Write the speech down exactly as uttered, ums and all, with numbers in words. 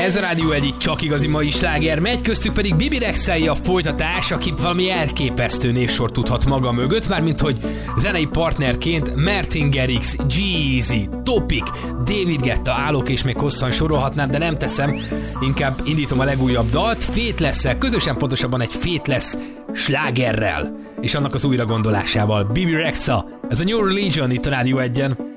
Ez a Rádió egy csak igazi mai sláger, megy köztük pedig Bibi Rexel a folytatás, aki valami elképesztő névsort tudhat maga mögött, mármint hogy zenei partnerként Martin Garrix, G-Eazy, Topic, David Guetta, Alok és még hosszan sorolhatnám, de nem teszem, inkább indítom a legújabb dalt, Faithless-szel, közösen pontosabban egy Faithless slágerrel, és annak az újra gondolásával. Bibi Rexel, ez a New Religion itt a Rádió egyen.